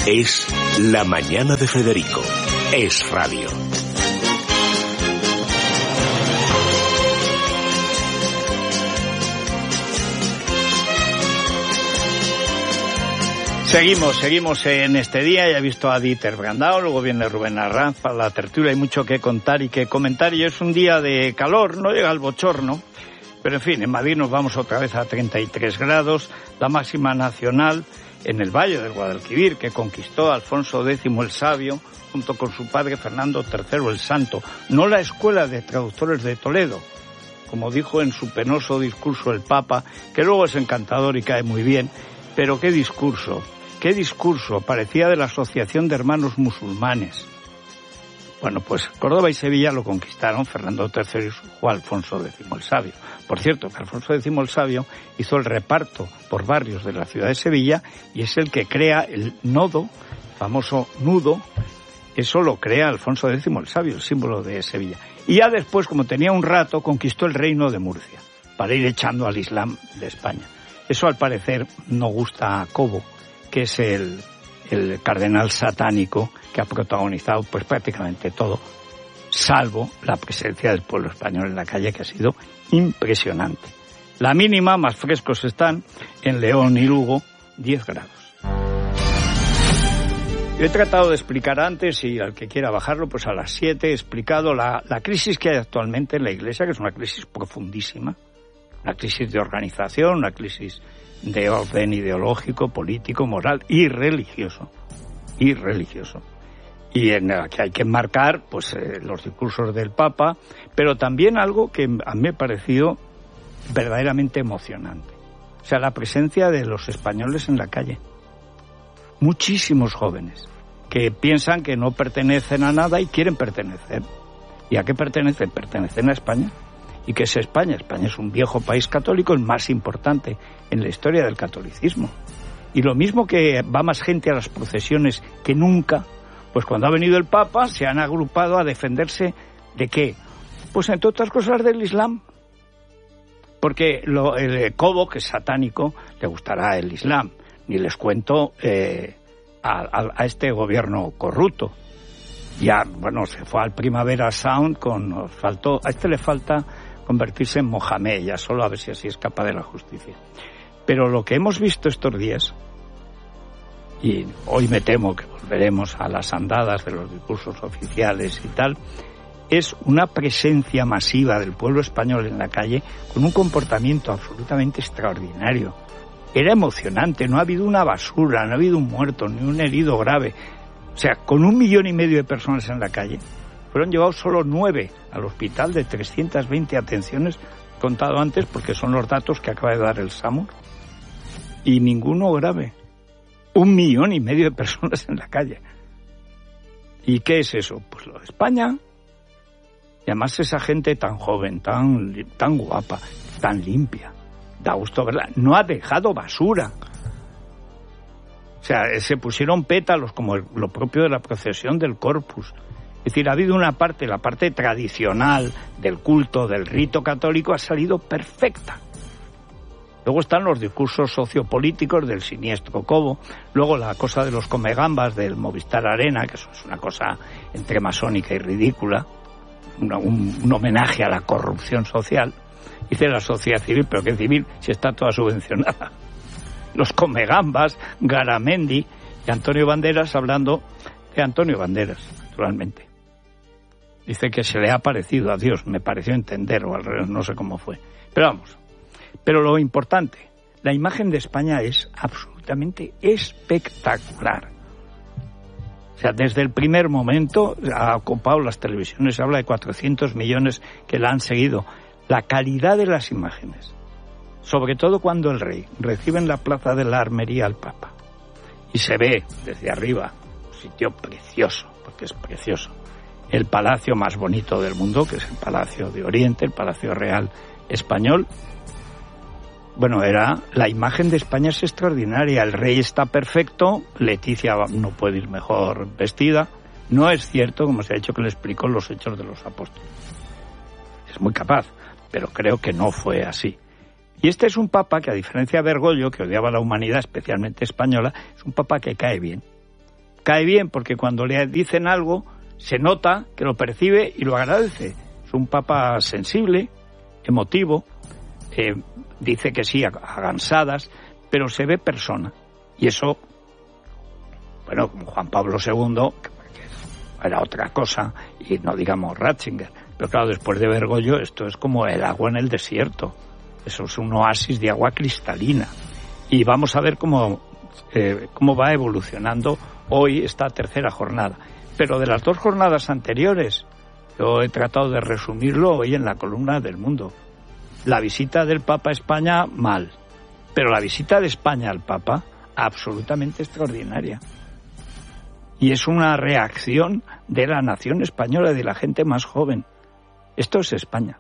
Es La Mañana de Federico. Es radio. Seguimos en este día. Ya he visto a Dieter Brandao, luego viene Rubén Arranz para la tertulia. Hay mucho que contar y que comentar. Y es un día de calor, no llega al bochorno. Pero en fin, en Madrid nos vamos otra vez a 33 grados. La máxima nacional en el Valle del Guadalquivir, que conquistó Alfonso X el Sabio, junto con su padre Fernando III el Santo. No la Escuela de Traductores de Toledo, como dijo en su penoso discurso el Papa, que luego es encantador y cae muy bien. Pero qué discurso, parecía de la Asociación de Hermanos Musulmanes. Bueno, pues Córdoba y Sevilla lo conquistaron Fernando III y su hijo Alfonso X el Sabio. Por cierto, que Alfonso X el Sabio hizo el reparto por barrios de la ciudad de Sevilla y es el que crea el nodo, famoso nudo. Eso lo crea Alfonso X el Sabio, el símbolo de Sevilla. Y ya después, como tenía un rato, conquistó el reino de Murcia para ir echando al Islam de España. Eso al parecer no gusta a Cobo, que es el cardenal satánico que ha protagonizado pues prácticamente todo, salvo la presencia del pueblo español en la calle, que ha sido impresionante. La mínima, más frescos están, en León y Lugo, 10 grados. Yo he tratado de explicar antes, y al que quiera bajarlo, pues a las 7 he explicado la crisis que hay actualmente en la Iglesia, que es una crisis profundísima, una crisis de organización, una crisis de orden ideológico, político, moral y religioso. Y en la que hay que enmarcar pues los discursos del Papa, pero también algo que a mí me ha parecido verdaderamente emocionante. O sea, la presencia de los españoles en la calle. Muchísimos jóvenes que piensan que no pertenecen a nada y quieren pertenecer. ¿Y a qué pertenecen? Pertenecen a España. ¿Y qué es España? España es un viejo país católico, el más importante en la historia del catolicismo. Y lo mismo que va más gente a las procesiones que nunca, pues cuando ha venido el Papa se han agrupado a defenderse ¿de qué? Pues entre otras cosas del Islam. Porque el Cobo, que es satánico, le gustará el Islam. Ni les cuento a este gobierno corrupto. Ya, bueno, se fue al Primavera Sound a este le falta convertirse en Mohamed, ya solo a ver si así escapa de la justicia. Pero lo que hemos visto estos días, y hoy me temo que volveremos a las andadas de los discursos oficiales y tal, es una presencia masiva del pueblo español en la calle con un comportamiento absolutamente extraordinario. Era emocionante, no ha habido una basura, no ha habido un muerto, ni un herido grave. O sea, con 1,5 millones de personas en la calle, fueron llevados solo 9 al hospital de 320 atenciones, contado antes porque son los datos que acaba de dar el SAMUR, y ninguno grave. 1,5 millones de personas en la calle. ¿Y qué es eso? Pues lo de España. Y además esa gente tan joven, tan guapa, tan limpia. Da gusto verla. No ha dejado basura. O sea, se pusieron pétalos como lo propio de la procesión del Corpus. Es decir, ha habido una parte, la parte tradicional del culto, del rito católico, ha salido perfecta. Luego están los discursos sociopolíticos del siniestro Cobo. Luego la cosa de los comegambas del Movistar Arena, que eso es una cosa entre masónica y ridícula. Un homenaje a la corrupción social. Dice la sociedad civil, pero ¿qué civil si está toda subvencionada? Los comegambas, Garamendi y Antonio Banderas, hablando de Antonio Banderas, naturalmente. Dice que se le ha parecido a Dios, me pareció entender, o al revés, no sé cómo fue. Pero vamos, pero lo importante, la imagen de España es absolutamente espectacular. O sea, desde el primer momento ha ocupado las televisiones, se habla de 400 millones que la han seguido. La calidad de las imágenes, sobre todo cuando el rey recibe en la plaza de la Armería al Papa y se ve desde arriba, un sitio precioso, porque es precioso, el palacio más bonito del mundo, que es el Palacio de Oriente, el Palacio Real Español. Bueno, la imagen de España es extraordinaria, el rey está perfecto, Leticia no puede ir mejor vestida. No es cierto, como se ha dicho, que le explicó los Hechos de los Apóstoles. Es muy capaz, pero creo que no fue así. Y este es un papa que, a diferencia de Bergoglio, que odiaba a la humanidad, especialmente española, es un papa que cae bien. cae bien porque cuando le dicen algo se nota que lo percibe y lo agradece. Es un papa sensible, emotivo, dice que sí a gansadas, pero se ve persona. Y eso, bueno, como Juan Pablo II, que era otra cosa, y no digamos Ratzinger, pero claro, después de Bergoglio esto es como el agua en el desierto. Eso es un oasis de agua cristalina. Y vamos a ver cómo va evolucionando hoy esta tercera jornada. Pero de las 2 jornadas anteriores, yo he tratado de resumirlo hoy en la columna del Mundo. La visita del Papa a España, mal. Pero la visita de España al Papa, absolutamente extraordinaria. Y es una reacción de la nación española, de la gente más joven. Esto es España.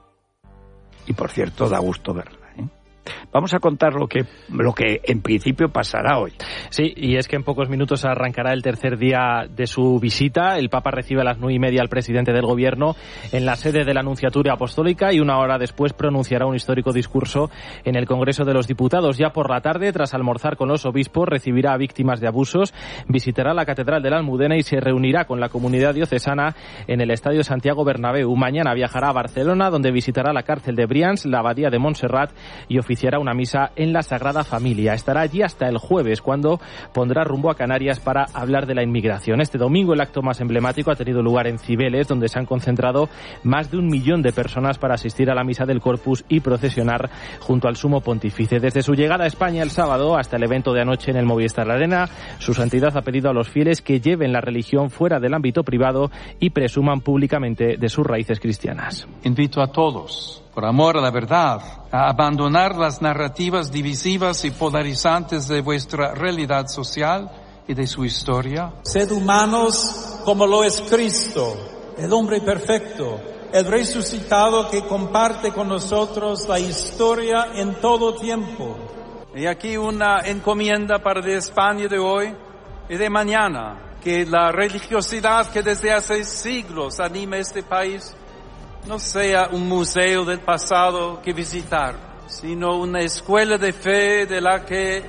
Y por cierto, da gusto verla. Vamos a contar lo que en principio pasará hoy. Sí, y es que en pocos minutos arrancará el tercer día de su visita. El Papa recibe a las 9:30 al presidente del Gobierno en la sede de la Nunciatura Apostólica y 1 hora después pronunciará un histórico discurso en el Congreso de los Diputados. Ya por la tarde, tras almorzar con los obispos, recibirá a víctimas de abusos, visitará la Catedral de la Almudena y se reunirá con la comunidad diocesana en el Estadio Santiago Bernabéu. Mañana viajará a Barcelona, donde visitará la cárcel de Brians, la Abadía de Montserrat y oficiará una misa en la Sagrada Familia. Estará allí hasta el jueves, cuando pondrá rumbo a Canarias para hablar de la inmigración. Este domingo el acto más emblemático ha tenido lugar en Cibeles, donde se han concentrado más de 1 millón de personas para asistir a la misa del Corpus y procesionar junto al Sumo Pontífice. Desde su llegada a España el sábado hasta el evento de anoche en el Movistar Arena, su santidad ha pedido a los fieles que lleven la religión fuera del ámbito privado y presuman públicamente de sus raíces cristianas. Invito a todos, por amor a la verdad, a abandonar las narrativas divisivas y polarizantes de vuestra realidad social y de su historia. Sed humanos como lo es Cristo, el hombre perfecto, el resucitado que comparte con nosotros la historia en todo tiempo. Y aquí una encomienda para la España de hoy y de mañana, que la religiosidad que desde hace siglos anima este país no sea un museo del pasado que visitar, sino una escuela de fe de la que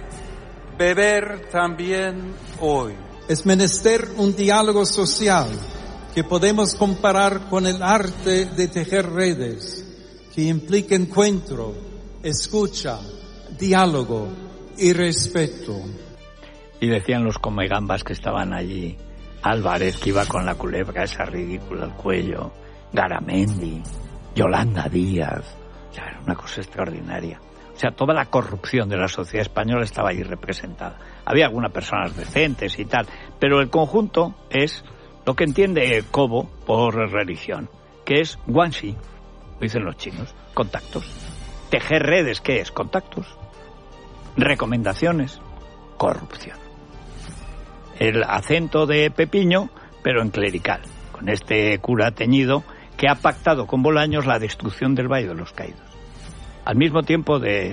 beber también hoy. Es menester un diálogo social que podemos comparar con el arte de tejer redes, que implica encuentro, escucha, diálogo y respeto. Y decían los comegambas que estaban allí, Álvarez, que iba con la culebra esa ridícula al cuello, Garamendi, Yolanda Díaz, o sea, era una cosa extraordinaria. O sea, toda la corrupción de la sociedad española estaba allí representada. Había algunas personas decentes y tal, pero el conjunto es lo que entiende Cobo por religión, que es guanxi, lo dicen los chinos, contactos. Tejer redes, ¿qué es? Contactos. Recomendaciones, corrupción. El acento de Pepiño, pero en clerical, con este cura teñido que ha pactado con Bolaños la destrucción del Valle de los Caídos. Al mismo tiempo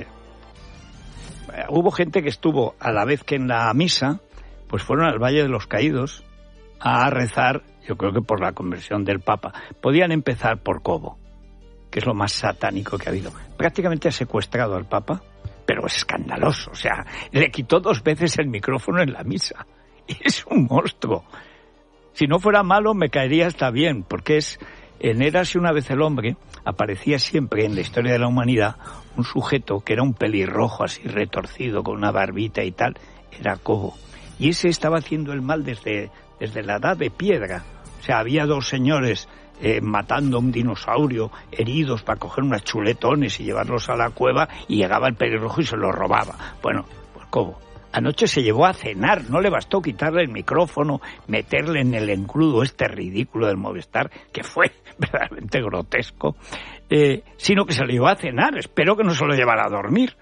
hubo gente que estuvo a la vez que en la misa, pues fueron al Valle de los Caídos a rezar, yo creo que por la conversión del Papa. Podían empezar por Cobo, que es lo más satánico que ha habido. Prácticamente ha secuestrado al Papa, pero es escandaloso. O sea, le quitó 2 veces el micrófono en la misa. Y es un monstruo. Si no fuera malo, me caería hasta bien, porque en Érase una vez el hombre, aparecía siempre en la historia de la humanidad un sujeto que era un pelirrojo así retorcido, con una barbita y tal, era Cobo. Y ese estaba haciendo el mal desde la edad de piedra. O sea, había 2 señores matando a un dinosaurio, heridos, para coger unos chuletones y llevarlos a la cueva, y llegaba el pelirrojo y se los robaba. Bueno, pues Cobo. Anoche se llevó a cenar, no le bastó quitarle el micrófono, meterle en el encrudo este ridículo del Movistar, que fue verdaderamente grotesco, sino que se lo llevó a cenar. Espero que no se lo llevara a dormir.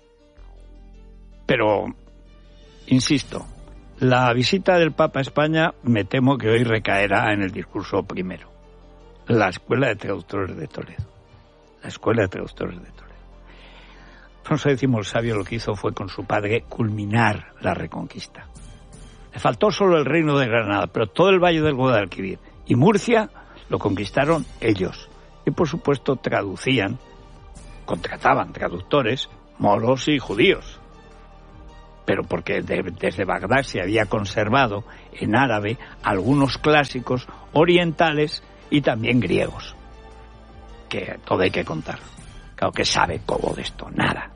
Pero, insisto, la visita del Papa a España me temo que hoy recaerá en el discurso primero. La Escuela de Traductores de Toledo. La Escuela de Traductores de Toledo. Alfonso X el Sabio lo que hizo fue con su padre culminar la Reconquista. Le faltó solo el reino de Granada, pero todo el Valle del Guadalquivir y Murcia lo conquistaron ellos. Y por supuesto contrataban traductores moros y judíos. pero porque desde Bagdad se había conservado en árabe algunos clásicos orientales y también griegos, que todo hay que contar. Claro, que sabe Cobo de esto, nada.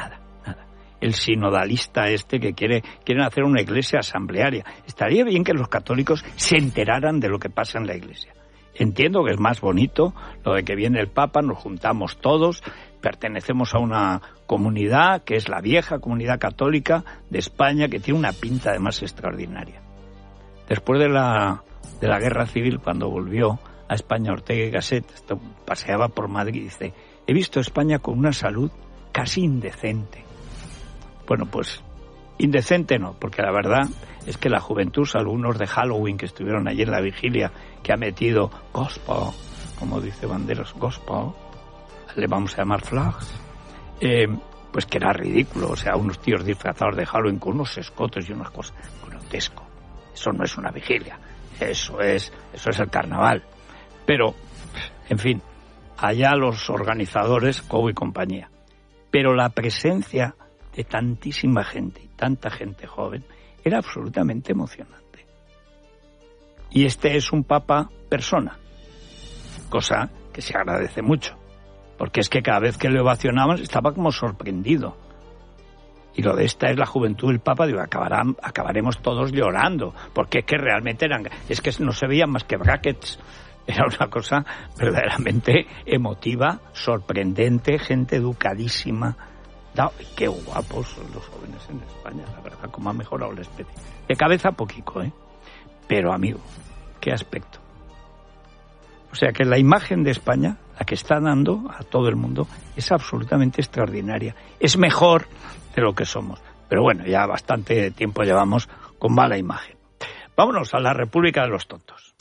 El sinodalista que quieren hacer una iglesia asamblearia. Estaría bien que los católicos se enteraran de lo que pasa en la iglesia. Entiendo que es más bonito lo de que viene el Papa, nos juntamos todos, pertenecemos a una comunidad que es la vieja comunidad católica de España, que tiene una pinta además extraordinaria. Después de la guerra civil, cuando volvió a España Ortega y Gasset, paseaba por Madrid y dice: he visto España con una salud casi indecente. Bueno, pues indecente no, porque la verdad es que la juventud, algunos de Halloween que estuvieron ayer en la vigilia, que ha metido gospel, como dice Banderas, gospel, le vamos a llamar flags, pues que era ridículo, o sea, unos tíos disfrazados de Halloween con unos escotes y unas cosas, grotesco. Eso no es una vigilia, eso es el carnaval. Pero, en fin, allá los organizadores, Cobo y compañía. Pero la presencia de tantísima gente y tanta gente joven era absolutamente emocionante. Y este es un papa persona, cosa que se agradece mucho, porque es que cada vez que le ovacionaban estaba como sorprendido. Y lo de esta es la juventud del papa, digo, acabaremos todos llorando, porque es que realmente es que no se veían más que brackets. Era una cosa verdaderamente emotiva, sorprendente, gente educadísima. Qué guapos son los jóvenes en España, la verdad, cómo ha mejorado la especie. De cabeza poquito, pero amigo, qué aspecto. O sea que la imagen de España, la que está dando a todo el mundo, es absolutamente extraordinaria. Es mejor de lo que somos. Pero bueno, ya bastante tiempo llevamos con mala imagen. Vámonos a la República de los Tontos.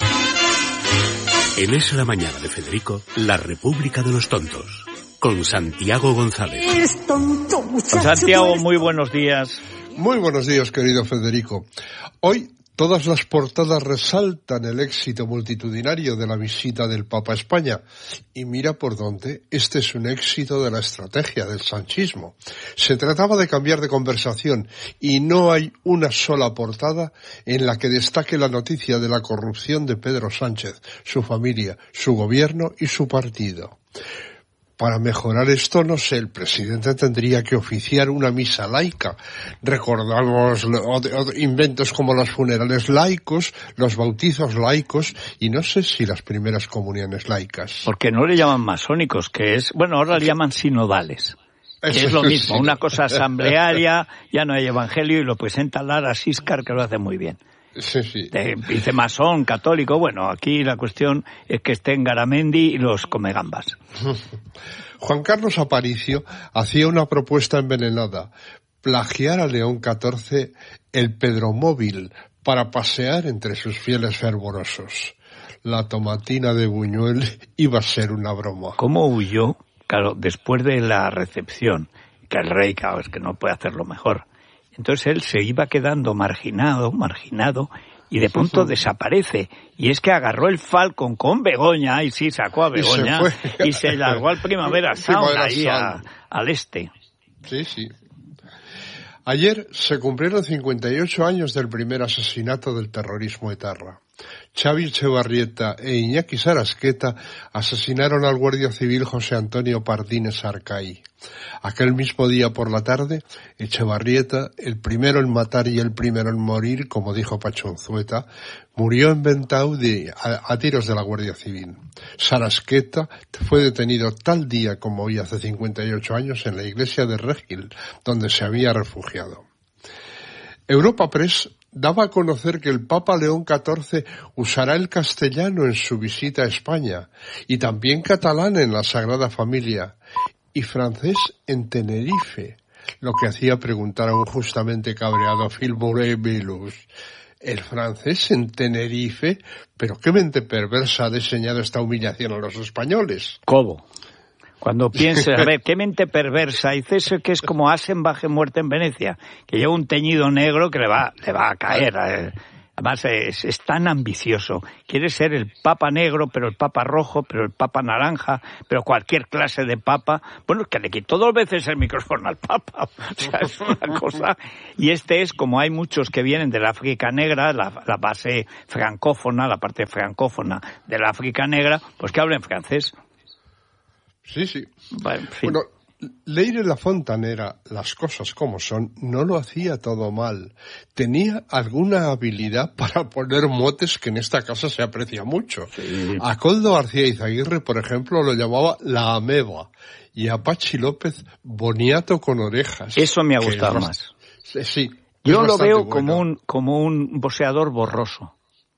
En Es la Mañana de Federico, la República de los Tontos, con Santiago González. Santiago, muy buenos días. Muy buenos días, querido Federico. Hoy todas las portadas resaltan el éxito multitudinario de la visita del Papa a España. Y mira por dónde, este es un éxito de la estrategia del sanchismo. Se trataba de cambiar de conversación y no hay una sola portada en la que destaque la noticia de la corrupción de Pedro Sánchez, su familia, su gobierno y su partido. Para mejorar esto, no sé, el presidente tendría que oficiar una misa laica. Recordamos inventos como los funerales laicos, los bautizos laicos y no sé si las primeras comuniones laicas. Porque no le llaman masónicos, que es, bueno, ahora le llaman sinodales. Que es lo mismo, una cosa asamblearia, ya no hay evangelio y lo presenta Lara Siscar, que lo hace muy bien. Sí. Dice masón, católico, bueno, aquí la cuestión es que estén Garamendi y los comegambas. Juan Carlos Aparicio hacía una propuesta envenenada: plagiar a León XIV el Pedromóvil para pasear entre sus fieles fervorosos. La tomatina de Buñuel iba a ser una broma. ¿Cómo huyó? Claro, después de la recepción, que el rey, claro, es que no puede hacerlo mejor. Entonces él se iba quedando marginado, y de pronto desaparece. Y es que agarró el Falcon con Begoña, y sí, sacó a Begoña, y se largó al Primavera Sound, ahí al este. Sí. Ayer se cumplieron 58 años del primer asesinato del terrorismo etarra. Xavi Etxebarrieta e Iñaki Sarasqueta asesinaron al guardia civil José Antonio Pardines Arcay. Aquel mismo día por la tarde, Etxebarrieta, el primero en matar y el primero en morir, como dijo Pachonzueta, murió en Ventau a tiros de la Guardia Civil. Sarasqueta fue detenido tal día como hoy hace 58 años en la iglesia de Regil, donde se había refugiado. Europa Press daba a conocer que el Papa León XIV usará el castellano en su visita a España y también catalán en la Sagrada Familia y francés en Tenerife, lo que hacía preguntar a un justamente cabreado Phil Murray-Bilus. ¿El francés en Tenerife? ¿Pero qué mente perversa ha diseñado esta humillación a los españoles? Cobo. Cuando pienses, a ver, ¿qué mente perversa? Dice eso que es como Asenbach muerte en Venecia, que lleva un teñido negro que le va a caer Además es tan ambicioso. Quiere ser el papa negro, pero el papa rojo, pero el papa naranja, pero cualquier clase de papa. Bueno, que le quitó 2 veces el micrófono al papa. O sea, es una cosa. Y este es, como hay muchos que vienen de la África negra, la base francófona, la parte francófona de la África negra, pues que hablen francés. Sí, sí. Bueno, en fin. Bueno, Leire la Fontanera, las cosas como son, no lo hacía todo mal. Tenía alguna habilidad para poner motes que en esta casa se aprecia mucho. Sí. A Koldo García Izaguirre, por ejemplo, lo llamaba la ameba. Y a Pachi López, boniato con orejas. Eso me ha gustado más. Sí. Yo lo veo bueno. como un boxeador borroso.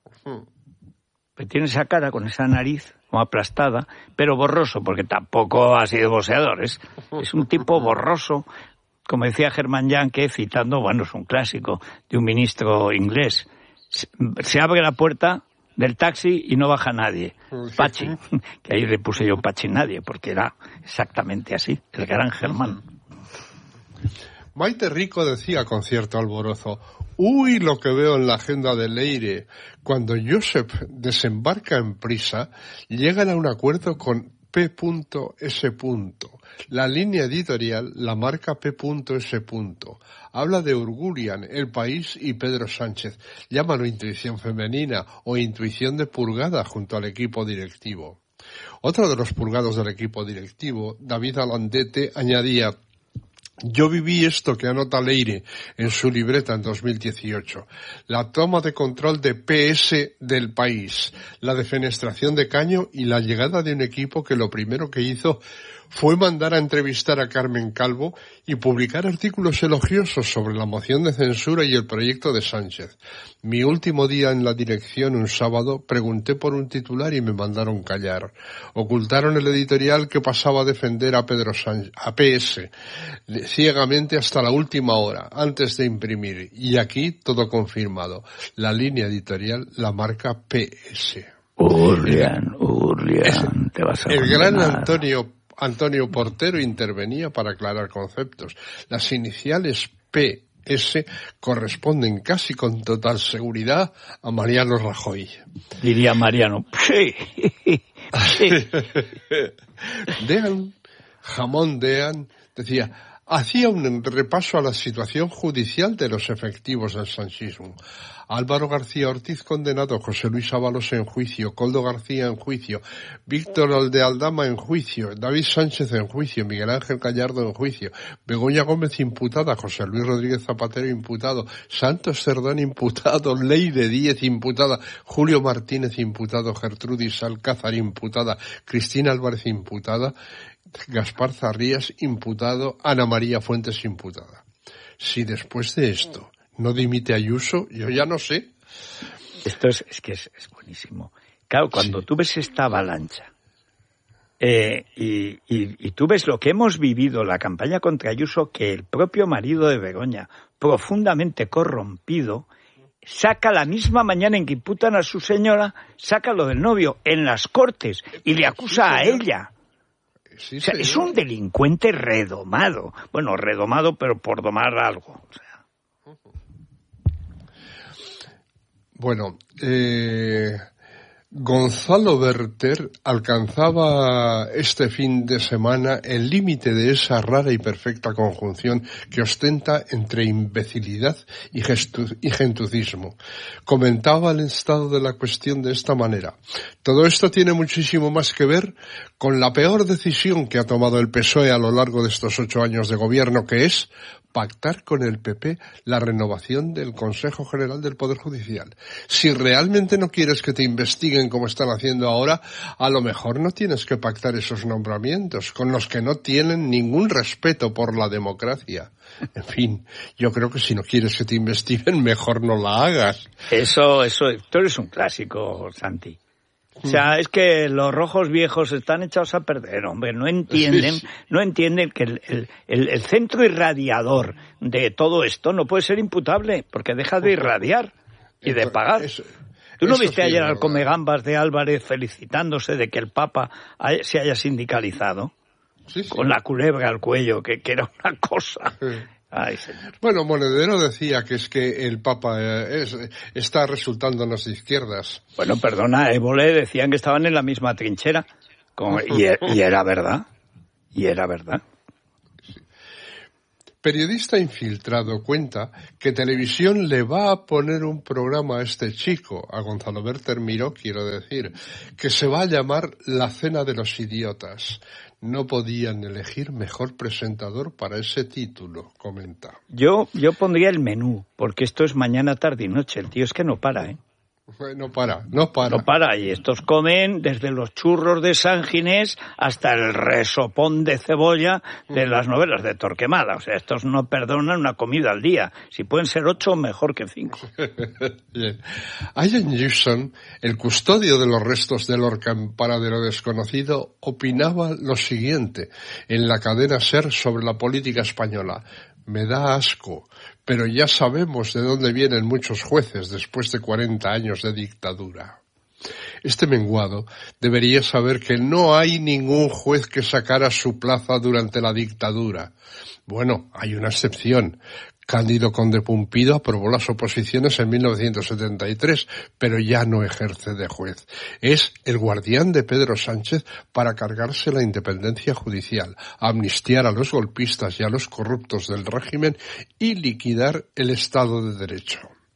Tiene esa cara con esa nariz como aplastada, pero borroso, porque tampoco ha sido boxeador. Es un tipo borroso, como decía Germán Janke, citando, bueno, es un clásico de un ministro inglés. Se abre la puerta del taxi y no baja nadie. Pachi, que ahí le puse yo Pachi nadie, porque era exactamente así, el gran Germán. Maite Rico decía con cierto alborozo: uy, lo que veo en la agenda de Leire. Cuando Josep desembarca en Prisa, llegan a un acuerdo con P.S. La línea editorial la marca P.S. Habla de Urgurian, El País y Pedro Sánchez. Llámalo intuición femenina o intuición de purgada junto al equipo directivo. Otro de los purgados del equipo directivo, David Alandete, añadía: yo viví esto que anota Leire en su libreta en 2018. La toma de control de PS del País, la defenestración de Caño y la llegada de un equipo que lo primero que hizo fue mandar a entrevistar a Carmen Calvo y publicar artículos elogiosos sobre la moción de censura y el proyecto de Sánchez. Mi último día en la dirección, un sábado, pregunté por un titular y me mandaron callar. Ocultaron el editorial que pasaba a defender a Pedro Sánchez, a PS, ciegamente hasta la última hora, antes de imprimir. Y aquí todo confirmado. La línea editorial la marca PS. Urlian, te vas a el gran Antonio Portero intervenía para aclarar conceptos. Las iniciales PS corresponden casi con total seguridad a Mariano Rajoy. Diría Mariano, sí. Jamón Dean decía: hacía un repaso a la situación judicial de los efectivos del sanchismo. Álvaro García Ortiz condenado, José Luis Ábalos en juicio, Koldo García en juicio, Víctor Aldealdama en juicio, David Sánchez en juicio, Miguel Ángel Gallardo en juicio, Begoña Gómez imputada, José Luis Rodríguez Zapatero imputado, Santos Cerdán imputado, Leire Díez imputada, Julio Martínez imputado, Gertrudis Alcázar imputada, Cristina Álvarez imputada, Gaspar Zarrías imputado, Ana María Fuentes imputada. Si después de esto no dimite Ayuso, yo ya no sé. Esto es buenísimo. Claro, cuando tú ves esta avalancha y tú ves lo que hemos vivido, la campaña contra Ayuso, que el propio marido de Begoña, profundamente corrompido, saca la misma mañana en que imputan a su señora, saca lo del novio en las Cortes y le acusa a ella. Sí, o sea, es un delincuente redomado. Bueno, redomado, pero por domar algo. O sea. Bueno, Gonzalo Berter alcanzaba este fin de semana el límite de esa rara y perfecta conjunción que ostenta entre imbecilidad y gentucismo. Comentaba el estado de la cuestión de esta manera: todo esto tiene muchísimo más que ver con la peor decisión que ha tomado el PSOE a lo largo de estos 8 años de gobierno, que es pactar con el PP la renovación del Consejo General del Poder Judicial. Si realmente no quieres que te investiguen como están haciendo ahora, a lo mejor no tienes que pactar esos nombramientos con los que no tienen ningún respeto por la democracia. En fin, yo creo que si no quieres que te investiguen, mejor no la hagas. Eso, tú eres un clásico, Santi. O sea, es que los rojos viejos están echados a perder, hombre. No entienden que el centro irradiador de todo esto no puede ser imputable, porque deja de irradiar y de pagar. ¿Tú no viste ayer al comegambas de Álvarez felicitándose de que el Papa se haya sindicalizado? Sí. Con la culebra al cuello, que era una cosa. Ay, señor. Bueno, Monedero decía que es que el Papa está resultándonos de izquierdas. Bueno, perdona, Évole decían que estaban en la misma trinchera. Y era verdad. Y era verdad. Periodista infiltrado cuenta que Televisión le va a poner un programa a este chico, a Gonzalo Berter Miró, quiero decir, que se va a llamar La Cena de los Idiotas. No podían elegir mejor presentador para ese título, comenta. Yo pondría el menú, porque esto es mañana, tarde y noche. El tío es que no para, ¿eh? No para. No para, y estos comen desde los churros de San Ginés hasta el resopón de cebolla de las novelas de Torquemada. O sea, estos no perdonan una comida al día. Si pueden ser 8, mejor que 5. Bien. Ian Gibson, el custodio de los restos de Lorca en paradero desconocido, opinaba lo siguiente en la cadena SER sobre la política española. Me da asco, pero ya sabemos de dónde vienen muchos jueces después de 40 años de dictadura. Este menguado debería saber que no hay ningún juez que sacara su plaza durante la dictadura. Bueno, hay una excepción. Cándido Conde Pumpido aprobó las oposiciones en 1973, pero ya no ejerce de juez. Es el guardián de Pedro Sánchez para cargarse la independencia judicial, amnistiar a los golpistas y a los corruptos del régimen y liquidar el Estado de Derecho.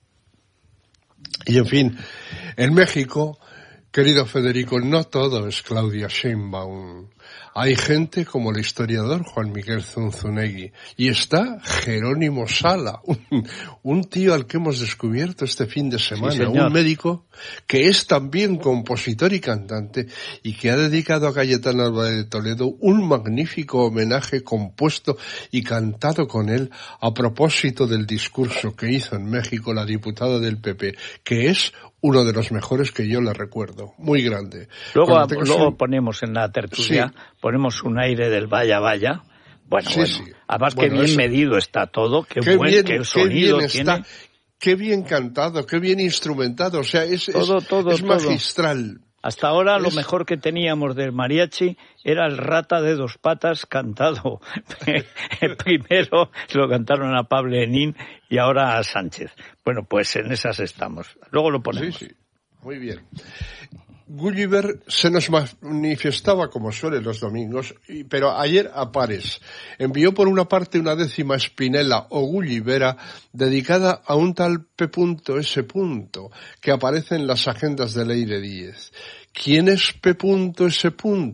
Y en fin, en México, querido Federico, no todo es Claudia Sheinbaum. Hay gente como el historiador Juan Miguel Zunzunegui y está Jerónimo Sala, un tío al que hemos descubierto este fin de semana, sí, un médico que es también compositor y cantante y que ha dedicado a Cayetano Álvarez de Toledo un magnífico homenaje compuesto y cantado con él a propósito del discurso que hizo en México la diputada del PP, que es uno de los mejores que yo le recuerdo, muy grande. Luego ponemos en la tertulia, sí, ponemos un aire del vaya vaya. Bueno, sí, sí. Además que bien medido está todo, qué buen sonido tiene. Qué bien cantado, qué bien instrumentado, o sea, es magistral. Hasta ahora lo mejor que teníamos del mariachi era el Rata de Dos Patas cantado. Primero lo cantaron a Pablo Enín y ahora a Sánchez. Bueno, pues en esas estamos. Luego lo ponemos. Sí, sí, muy bien. Gulliver se nos manifestaba como suele los domingos, pero ayer a pares. Envió por una parte una 10ª Spinella o Gullivera dedicada a un tal P.S. que aparece en las agendas de Leire Díez. ¿Quién es P.S.?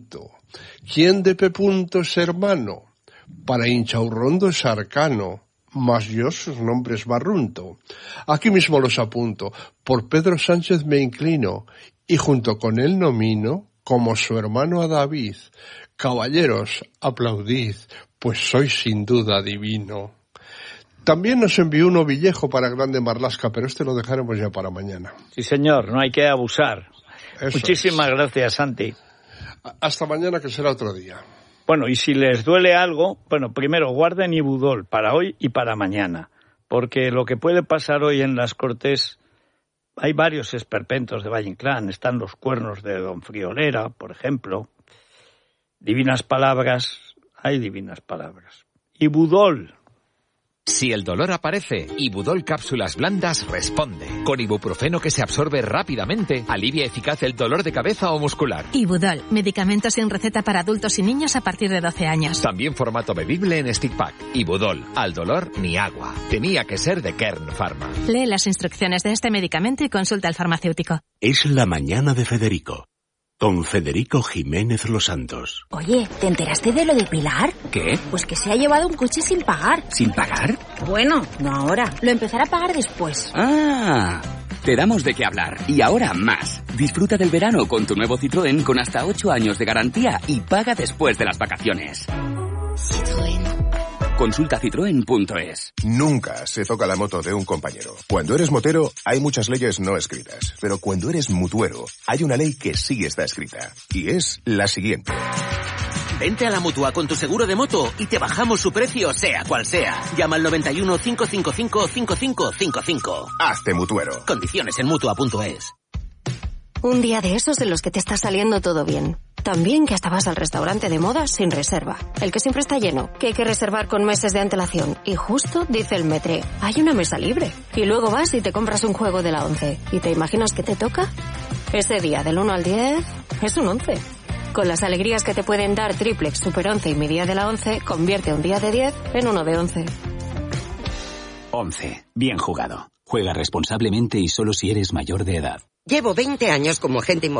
¿Quién de P. es hermano? Para Inchaurrondo es arcano, mas yo sus nombres barrunto. Aquí mismo los apunto, por Pedro Sánchez me inclino, y junto con él nomino como su hermano a David. Caballeros, aplaudid, pues sois sin duda divino. También nos envió un ovillejo para Grande Marlaska, pero este lo dejaremos ya para mañana. Sí, señor, no hay que abusar. Eso Muchísimas gracias, Santi. Hasta mañana, que será otro día. Bueno, y si les duele algo, bueno, primero guarden Ibudol para hoy y para mañana, porque lo que puede pasar hoy en las Cortes, hay varios esperpentos de Valle Inclán, están los cuernos de Don Friolera, por ejemplo, divinas palabras, hay divinas palabras. Ibudol. Si el dolor aparece, Ibudol Cápsulas Blandas responde. Con ibuprofeno que se absorbe rápidamente, alivia eficaz el dolor de cabeza o muscular. Ibudol, medicamento sin receta para adultos y niños a partir de 12 años. También formato bebible en stick pack. Ibudol, al dolor ni agua. Tenía que ser de Kern Pharma. Lee las instrucciones de este medicamento y consulta al farmacéutico. Es la mañana de Federico. Con Federico Jiménez Los Santos. Oye, ¿te enteraste de lo de Pilar? ¿Qué? Pues que se ha llevado un coche sin pagar. ¿Sin pagar? Bueno, no ahora. Lo empezará a pagar después. Ah, te damos de qué hablar. Y ahora más. Disfruta del verano con tu nuevo Citroën con hasta 8 años de garantía y paga después de las vacaciones. Citroën. Consulta citroen.es. Nunca se toca la moto de un compañero. Cuando eres motero, hay muchas leyes no escritas. Pero cuando eres mutuero, hay una ley que sí está escrita. Y es la siguiente. Vente a la Mutua con tu seguro de moto y te bajamos su precio, sea cual sea. Llama al 91 555 5555. Hazte mutuero. Condiciones en Mutua.es. Un día de esos en los que te está saliendo todo bien. También que hasta vas al restaurante de moda sin reserva. El que siempre está lleno, que hay que reservar con meses de antelación. Y justo dice el Metre, hay una mesa libre. Y luego vas y te compras un juego de la 11. ¿Y te imaginas que te toca? Ese día del 1 al 10 es un 11. Con las alegrías que te pueden dar Triplex, Super 11 y mi día de la 11, convierte un día de 10 en uno de 11. 11. Bien jugado. Juega responsablemente y solo si eres mayor de edad. Llevo 20 años como agente inmobiliario.